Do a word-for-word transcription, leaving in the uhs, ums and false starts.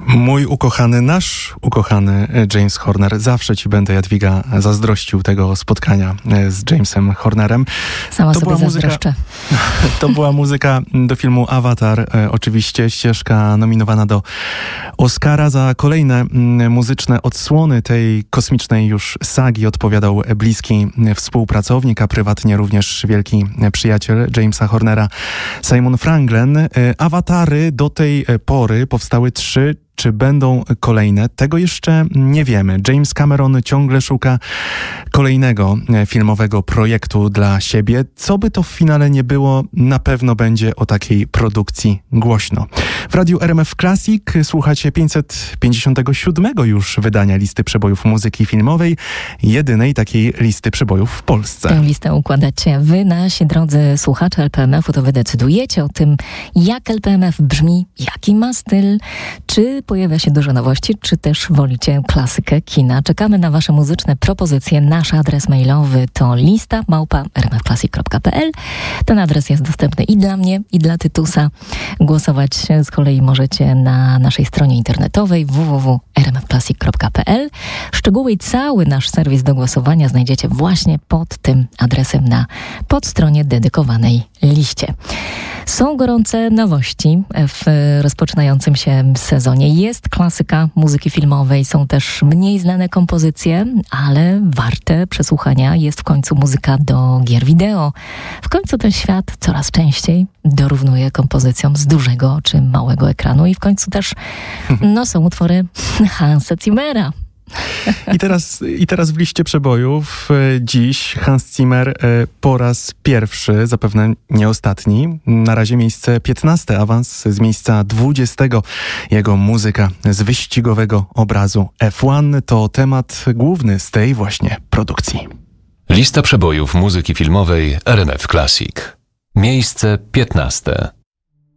Mój ukochany, nasz ukochany James Horner. Zawsze ci będę, Jadwiga, zazdrościł tego spotkania z Jamesem Hornerem. Sama to sobie zazdroszczę. To była muzyka do filmu Avatar. E, oczywiście ścieżka nominowana do Oscara. Za kolejne m, muzyczne odsłony tej kosmicznej już sagi odpowiadał bliski współpracownik, a prywatnie również wielki przyjaciel Jamesa Hornera, Simon Franglen. E, awatary do tej pory powstały trzy. Czy będą kolejne? Tego jeszcze nie wiemy. James Cameron ciągle szuka kolejnego filmowego projektu dla siebie. Co by to w finale nie było, na pewno będzie o takiej produkcji głośno. W Radiu R M F Classic słuchacie pięćset pięćdziesiątego siódmego już wydania listy przebojów muzyki filmowej, jedynej takiej listy przebojów w Polsce. Tę listę układacie wy, nasi drodzy słuchacze L P M F-u, to wy decydujecie o tym, jak L P M F brzmi, jaki ma styl, czy pojawia się dużo nowości, czy też wolicie klasykę kina. Czekamy na wasze muzyczne propozycje. Nasz adres mailowy to lista małpa r m f classic kropka p l. Ten adres jest dostępny i dla mnie, i dla Tytusa. Głosować z kolei możecie na naszej stronie internetowej w w w kropka r m f classic kropka p l. Szczegóły i cały nasz serwis do głosowania znajdziecie właśnie pod tym adresem na podstronie dedykowanej liście. Są gorące nowości w rozpoczynającym się sezonie. Jest klasyka muzyki filmowej, są też mniej znane kompozycje, ale warte przesłuchania jest w końcu muzyka do gier wideo. W końcu ten świat coraz częściej dorównuje kompozycjom z dużego czy małego ekranu i w końcu też no, są utwory Hansa Zimmera. I teraz, I teraz w liście przebojów dziś Hans Zimmer po raz pierwszy, zapewne nie ostatni, na razie miejsce piętnaste, awans z miejsca dwudziestego. Jego muzyka z wyścigowego obrazu F jeden to temat główny z tej właśnie produkcji. Lista przebojów muzyki filmowej R M F Classic. Miejsce piętnaste.